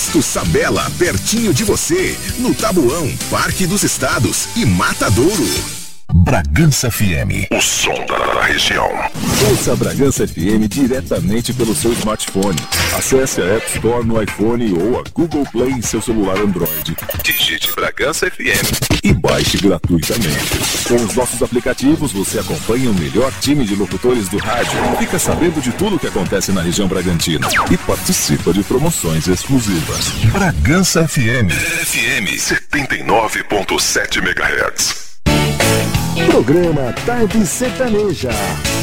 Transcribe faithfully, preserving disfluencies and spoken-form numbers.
Posto Sabela, pertinho de você, no Tabuão, Parque dos Estados e Matadouro. Bragança F M, o som da região. Ouça a Bragança F M diretamente pelo seu smartphone. Acesse a App Store no iPhone ou a Google Play em seu celular Android. Digite Bragança F M e baixe gratuitamente. Com os nossos aplicativos, você acompanha o melhor time de locutores do rádio, fica sabendo de tudo o que acontece na região Bragantina e participa de promoções exclusivas. Bragança F M, F M setenta e nove ponto sete megahertz. Programa Tarde Sertaneja.